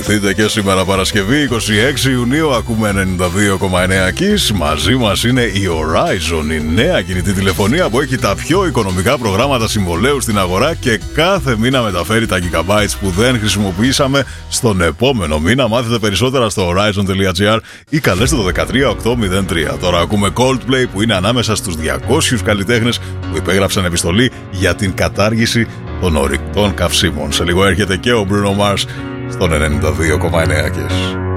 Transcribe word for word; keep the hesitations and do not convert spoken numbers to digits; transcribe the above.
Κοιμηθείτε και σήμερα Παρασκευή είκοσι έξι Ιουνίου. Ακούμε ενενήντα δύο κόμμα εννέα Kiss. Μαζί μας είναι η Horizon, η νέα κινητή τηλεφωνία που έχει τα πιο οικονομικά προγράμματα συμβολέου στην αγορά και κάθε μήνα μεταφέρει τα gigabytes που δεν χρησιμοποιήσαμε στον επόμενο μήνα. Μάθετε περισσότερα στο horizon.gr ή καλέστε το δεκατρία οκτώ μηδέν τρία. Τώρα ακούμε Coldplay που είναι ανάμεσα στους διακόσιους καλλιτέχνες που υπέγραψαν επιστολή για την κατάργηση των ορυκτών καυσίμων. Σε λίγο έρχεται και ο Bruno Mars στον ενενήντα δύο κόμμα εννέα Kiss.